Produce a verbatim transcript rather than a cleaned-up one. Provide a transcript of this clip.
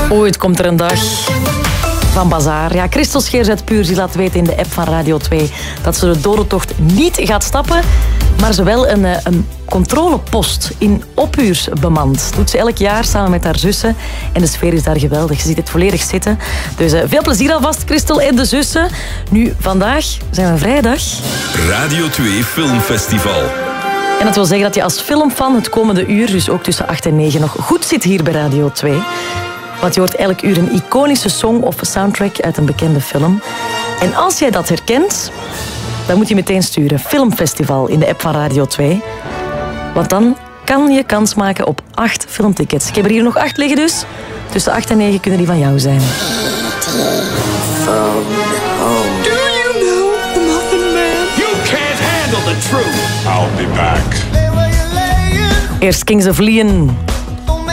Ooit komt er een dag van Bazaar. Ja, Christel Scheers uit Puurs laat weten in de app van Radio twee dat ze de dodentocht niet gaat stappen, maar ze wel een, een controlepost in Oppuurs bemant. Dat doet ze elk jaar samen met haar zussen. En de sfeer is daar geweldig. Ze ziet het volledig zitten. Dus uh, veel plezier alvast, Christel en de zussen. Nu, vandaag zijn we vrijdag. Radio twee Filmfestival. En dat wil zeggen dat je als filmfan het komende uur, dus ook tussen acht en negen, nog goed zit hier bij Radio twee. Want je hoort elk uur een iconische song of soundtrack uit een bekende film. En als jij dat herkent, dan moet je meteen sturen. Filmfestival in de app van Radio twee. Want dan kan je kans maken op acht filmtickets. Ik heb er hier nog acht liggen dus. Tussen acht en negen kunnen die van jou zijn. Phone home. Do you know the Muffin Man? You can't handle the truth. I'll be back. Eerst Kings of Leon.